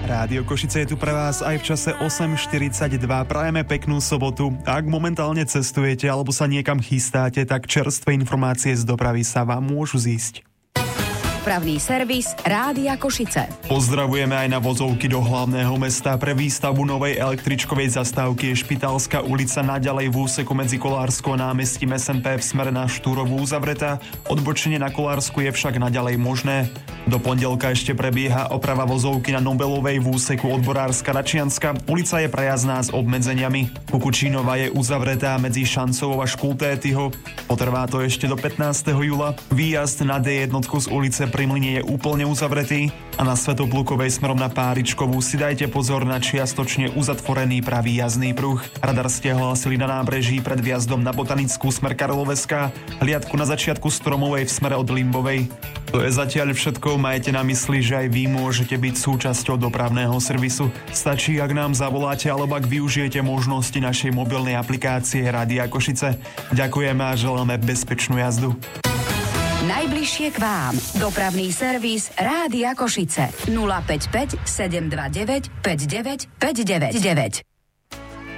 Rádio Košice je tu pre vás aj v čase 8.42. Prajeme peknú sobotu. Ak momentálne cestujete alebo sa niekam chystáte, tak čerstvé informácie z dopravy sa vám môžu zísť. Dopravný servis Rádia Košice. Pozdravujeme aj na vozovky do hlavného mesta. Pre výstavbu novej električkovej zastávky je Špitálska ulica naďalej v úseku medzi Kolárskou námestím SNP v smere na Štúrovú uzavretá. Odbočenie na Kolársku je však naďalej možné. Do pondelka ešte prebieha oprava vozovky na Nobelovej v úseku Odborárska Račianska. Ulica je prejazdná s obmedzeniami. Kukučínova je uzavretá medzi Šancovou a Škultétyho. Potrvá to ešte do 15. júla. Výjazd na D1 z ulice Pri Mlyne je úplne uzavretý a na Svätoplukovej smerom na Páričkovú si dajte pozor na čiastočne uzatvorený pravý jazdný pruh. Radar ste hlásili na nábreží pred vjazdom na Botanickú smer Karloveská, hliadku na začiatku Stromovej v smere od Limbovej. To je zatiaľ všetko, majte na mysli, že aj vy môžete byť súčasťou dopravného servisu. Stačí, ak nám zavoláte alebo ak využijete možnosti našej mobilnej aplikácie Rádia Košice. Ďakujeme a želáme bezpečnú jazdu. Najbližšie k vám. Dopravný servis Rádia Košice. 055 729 59 599.